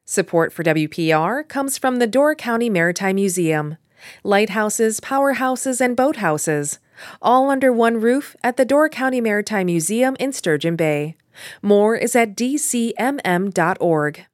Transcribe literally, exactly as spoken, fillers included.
Support for W P R comes from the Door County Maritime Museum. Lighthouses, powerhouses, and boathouses, all under one roof at the Door County Maritime Museum in Sturgeon Bay. More is at d c m m dot org.